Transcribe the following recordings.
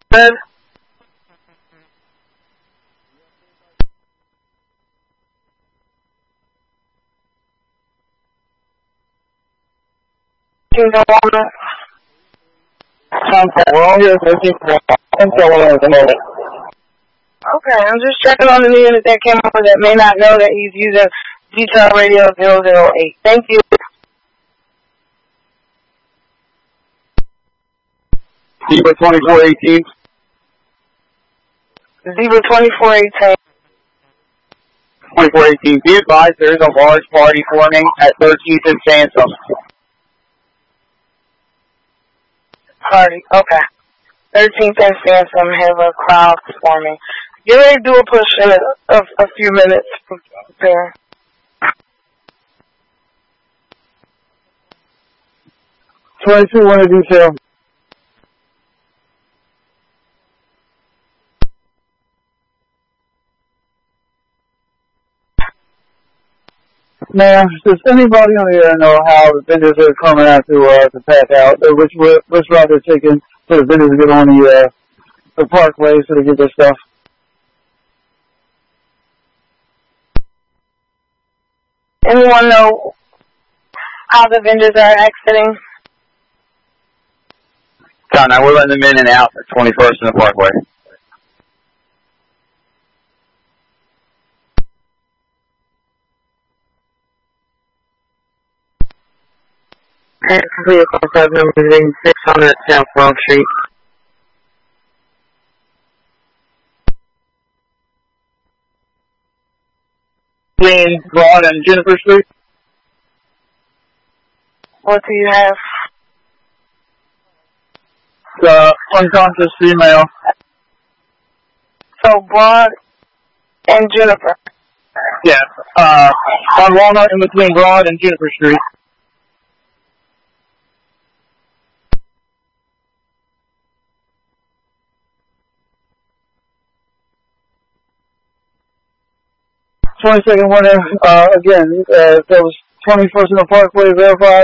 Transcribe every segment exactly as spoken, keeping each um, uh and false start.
Good. You don't want to. We're all here looking for someone at the moment. Okay, I'm just checking on the unit that came over that may not know that he's using Detail Radio zero zero eight. Thank you. Zebra twenty-four eighteen. Zebra twenty-four eighteen. twenty-four eighteen. Be advised, there is a large party forming at thirteenth and Sansom. Party, okay. thirteenth and Sansom have a crowd forming. Get ready to do a push in a, a, a few minutes. Prepare. twenty-two, one of detail. Ma'am, does anybody on the air know how the vendors are coming out to uh, to pack out? Or which which route they're taking so the vendors get on the uh, the parkway so they get their stuff? Anyone know how the vendors are exiting? No, no, we're letting them in and out at twenty-first and the Parkway. And vehicle club number six hundred South Long Street. Between Broad and Jennifer Street? What do you have? The unconscious female. So Broad and Jennifer. Yeah, uh, on Walnut in between Broad and Jennifer Street. twenty-second winner, uh, again, uh, that was twenty-first in the Parkway, verified.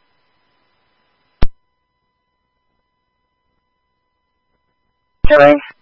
Okay.